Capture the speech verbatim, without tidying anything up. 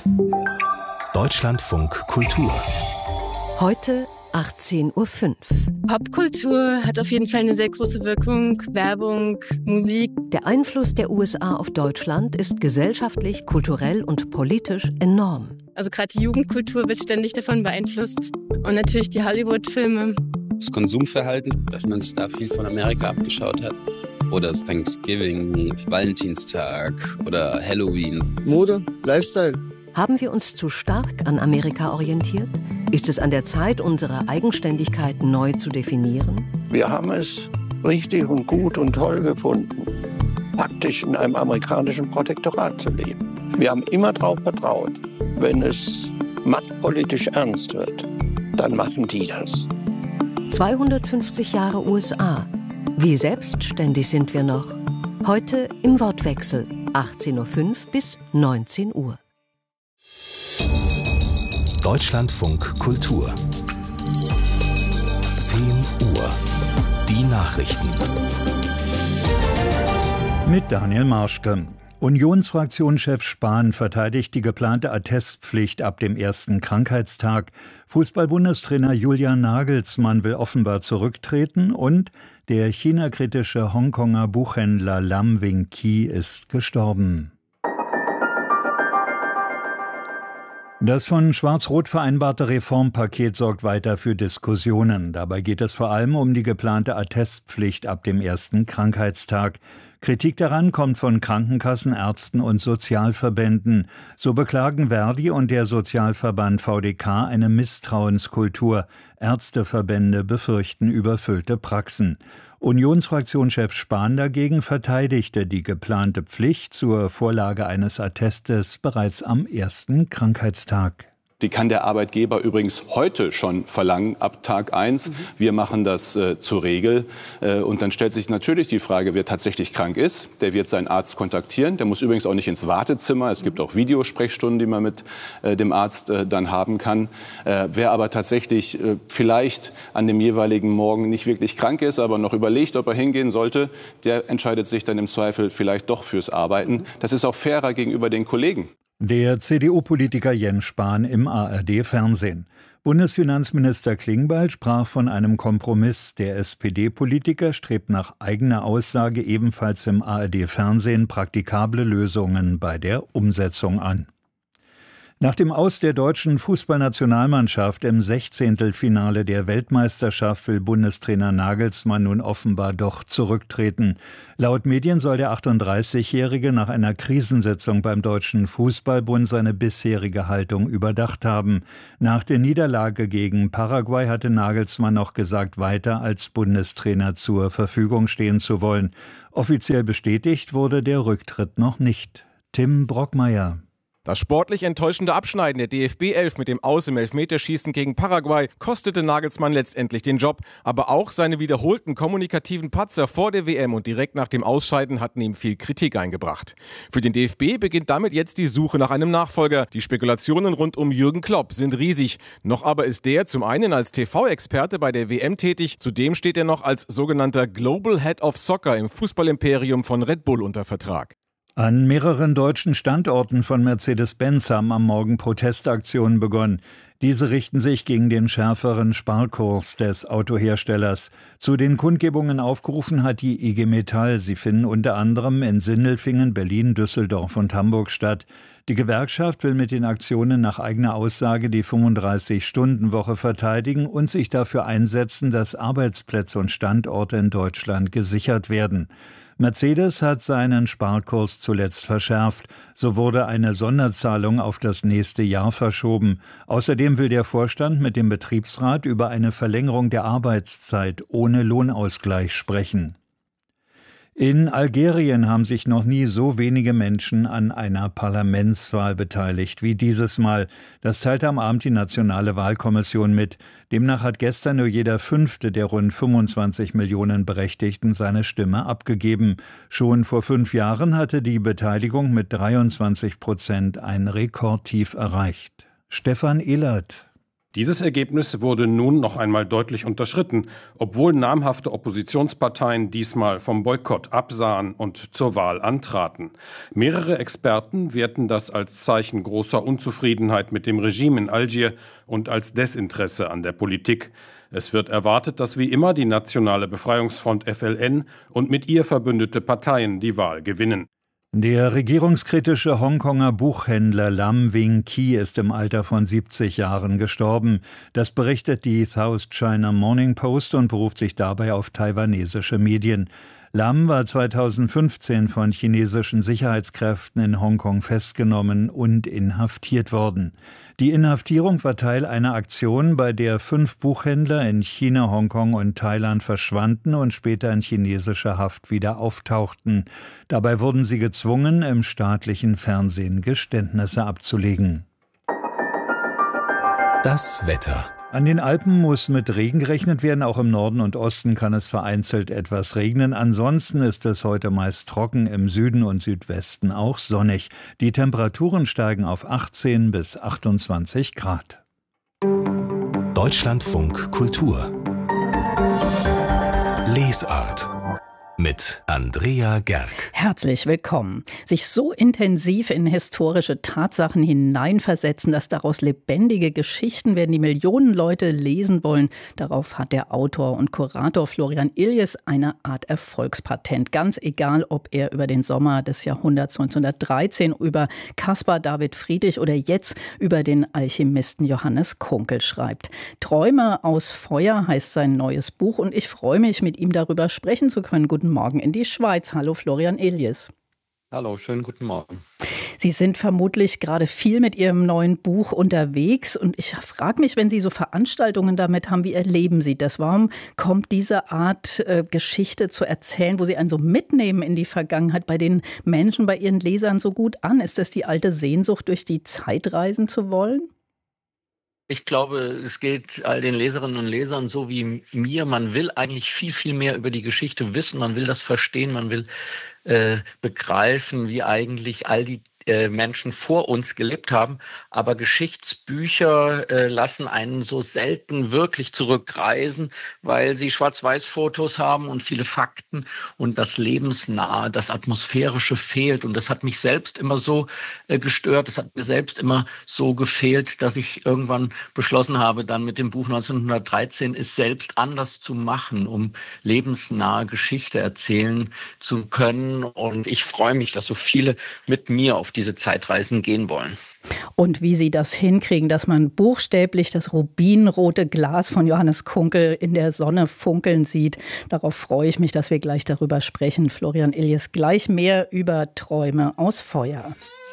Deutschlandfunk Kultur. Heute achtzehn Uhr fünf. Popkultur hat auf jeden Fall eine sehr große Wirkung. Werbung, Musik. Der Einfluss der U S A auf Deutschland ist gesellschaftlich, kulturell und politisch enorm. Also gerade die Jugendkultur wird ständig davon beeinflusst. Und natürlich die Hollywood-Filme. Das Konsumverhalten, dass man sich da viel von Amerika abgeschaut hat. Oder das Thanksgiving, Valentinstag oder Halloween. Mode, Lifestyle. Haben wir uns zu stark an Amerika orientiert? Ist es an der Zeit, unsere Eigenständigkeit neu zu definieren? Wir haben es richtig und gut und toll gefunden, praktisch in einem amerikanischen Protektorat zu leben. Wir haben immer darauf vertraut, wenn es machtpolitisch ernst wird, dann machen die das. zweihundertfünfzig Jahre U S A. Wie selbstständig sind wir noch? Heute im Wortwechsel, achtzehn Uhr fünf bis neunzehn Uhr. Deutschlandfunk Kultur. zehn Uhr. Die Nachrichten. Mit Daniel Marschke. Unionsfraktionschef Spahn verteidigt die geplante Attestpflicht ab dem ersten Krankheitstag. Fußball-Bundestrainer Julian Nagelsmann will offenbar zurücktreten und der China-kritische Hongkonger Buchhändler Lam Wing-Ki ist gestorben. Das von Schwarz-Rot vereinbarte Reformpaket sorgt weiter für Diskussionen. Dabei geht es vor allem um die geplante Attestpflicht ab dem ersten Krankheitstag. Kritik daran kommt von Krankenkassen, Ärzten und Sozialverbänden. So beklagen Verdi und der Sozialverband V D K eine Misstrauenskultur. Ärzteverbände befürchten überfüllte Praxen. Unionsfraktionschef Spahn dagegen verteidigte die geplante Pflicht zur Vorlage eines Attestes bereits am ersten Krankheitstag. Die kann der Arbeitgeber übrigens heute schon verlangen, ab Tag eins. Mhm. Wir machen das äh, zur Regel. Äh, und dann stellt sich natürlich die Frage, wer tatsächlich krank ist. Der wird seinen Arzt kontaktieren. Der muss übrigens auch nicht ins Wartezimmer. Es gibt auch Videosprechstunden, die man mit äh, dem Arzt äh, dann haben kann. Äh, wer aber tatsächlich äh, vielleicht an dem jeweiligen Morgen nicht wirklich krank ist, aber noch überlegt, ob er hingehen sollte, der entscheidet sich dann im Zweifel vielleicht doch fürs Arbeiten. Das ist auch fairer gegenüber den Kollegen. Der C D U-Politiker Jens Spahn im A R D-Fernsehen. Bundesfinanzminister Klingbeil sprach von einem Kompromiss. Der S P D-Politiker strebt nach eigener Aussage ebenfalls im A R D-Fernsehen praktikable Lösungen bei der Umsetzung an. Nach dem Aus der deutschen Fußballnationalmannschaft im Sechzehntelfinale der Weltmeisterschaft will Bundestrainer Nagelsmann nun offenbar doch zurücktreten. Laut Medien soll der achtunddreißigjährige nach einer Krisensitzung beim Deutschen Fußballbund seine bisherige Haltung überdacht haben. Nach der Niederlage gegen Paraguay hatte Nagelsmann noch gesagt, weiter als Bundestrainer zur Verfügung stehen zu wollen. Offiziell bestätigt wurde der Rücktritt noch nicht. Tim Brockmeier. Das sportlich enttäuschende Abschneiden der D F B-Elf mit dem Aus im Elfmeterschießen gegen Paraguay kostete Nagelsmann letztendlich den Job. Aber auch seine wiederholten kommunikativen Patzer vor der W M und direkt nach dem Ausscheiden hatten ihm viel Kritik eingebracht. Für den D F B beginnt damit jetzt die Suche nach einem Nachfolger. Die Spekulationen rund um Jürgen Klopp sind riesig. Noch aber ist der zum einen als T V-Experte bei der W M tätig, zudem steht er noch als sogenannter Global Head of Soccer im Fußballimperium von Red Bull unter Vertrag. An mehreren deutschen Standorten von Mercedes-Benz haben am Morgen Protestaktionen begonnen. Diese richten sich gegen den schärferen Sparkurs des Autoherstellers. Zu den Kundgebungen aufgerufen hat die I G Metall. Sie finden unter anderem in Sindelfingen, Berlin, Düsseldorf und Hamburg statt. Die Gewerkschaft will mit den Aktionen nach eigener Aussage die fünfunddreißig-Stunden-Woche verteidigen und sich dafür einsetzen, dass Arbeitsplätze und Standorte in Deutschland gesichert werden. Mercedes hat seinen Sparkurs zuletzt verschärft. So wurde eine Sonderzahlung auf das nächste Jahr verschoben. Außerdem will der Vorstand mit dem Betriebsrat über eine Verlängerung der Arbeitszeit ohne Lohnausgleich sprechen. In Algerien haben sich noch nie so wenige Menschen an einer Parlamentswahl beteiligt wie dieses Mal. Das teilte am Abend die Nationale Wahlkommission mit. Demnach hat gestern nur jeder Fünfte der rund fünfundzwanzig Millionen Berechtigten seine Stimme abgegeben. Schon vor fünf Jahren hatte die Beteiligung mit dreiundzwanzig Prozent ein Rekordtief erreicht. Stefan Ehlert. Dieses Ergebnis wurde nun noch einmal deutlich unterschritten, obwohl namhafte Oppositionsparteien diesmal vom Boykott absahen und zur Wahl antraten. Mehrere Experten werten das als Zeichen großer Unzufriedenheit mit dem Regime in Algier und als Desinteresse an der Politik. Es wird erwartet, dass wie immer die Nationale Befreiungsfront F L N und mit ihr verbündete Parteien die Wahl gewinnen. Der regierungskritische Hongkonger Buchhändler Lam Wing Ki ist im Alter von siebzig Jahren gestorben. Das berichtet die South China Morning Post und beruft sich dabei auf taiwanesische Medien. Lam war zweitausendfünfzehn von chinesischen Sicherheitskräften in Hongkong festgenommen und inhaftiert worden. Die Inhaftierung war Teil einer Aktion, bei der fünf Buchhändler in China, Hongkong und Thailand verschwanden und später in chinesischer Haft wieder auftauchten. Dabei wurden sie gezwungen, im staatlichen Fernsehen Geständnisse abzulegen. Das Wetter. An den Alpen muss mit Regen gerechnet werden, auch im Norden und Osten kann es vereinzelt etwas regnen. Ansonsten ist es heute meist trocken, im Süden und Südwesten auch sonnig. Die Temperaturen steigen auf achtzehn bis achtundzwanzig Grad. Deutschlandfunk Kultur. Lesart. Mit Andrea Gerg. Herzlich willkommen. Sich so intensiv in historische Tatsachen hineinversetzen, dass daraus lebendige Geschichten werden, die Millionen Leute lesen wollen. Darauf hat der Autor und Kurator Florian Illies eine Art Erfolgspatent. Ganz egal, ob er über den Sommer des Jahrhunderts neunzehnhundertdreizehn, über Caspar David Friedrich oder jetzt über den Alchemisten Johannes Kunkel schreibt. Träume aus Feuer heißt sein neues Buch und ich freue mich, mit ihm darüber sprechen zu können. Guten Morgen in die Schweiz. Hallo Florian Illies. Hallo, schönen guten Morgen. Sie sind vermutlich gerade viel mit Ihrem neuen Buch unterwegs und ich frage mich, wenn Sie so Veranstaltungen damit haben, wie erleben Sie das? Warum kommt diese Art äh, Geschichte zu erzählen, wo Sie einen so mitnehmen in die Vergangenheit, bei den Menschen, bei Ihren Lesern so gut an? Ist das die alte Sehnsucht, durch die Zeit reisen zu wollen? Ich glaube, es geht all den Leserinnen und Lesern so wie mir. Man will eigentlich viel, viel mehr über die Geschichte wissen. Man will das verstehen. Man will äh, begreifen, wie eigentlich all die äh, Menschen vor uns gelebt haben. Aber Geschichtsbücher äh, lassen einen so selten wirklich zurückreisen, weil sie Schwarz-Weiß-Fotos haben und viele Fakten und das Lebensnahe, das Atmosphärische fehlt. Und das hat mich selbst immer so äh, gestört. Das hat mir selbst immer so gefehlt, dass ich irgendwann beschlossen habe, dann mit dem Buch neunzehnhundertdreizehn es selbst anders zu machen, um lebensnahe Geschichte erzählen zu können. Und ich freue mich, dass so viele mit mir auf diese Zeitreisen gehen wollen. Und wie Sie das hinkriegen, dass man buchstäblich das rubinrote Glas von Johannes Kunkel in der Sonne funkeln sieht, darauf freue ich mich, dass wir gleich darüber sprechen. Florian Illies, gleich mehr über Träume aus Feuer.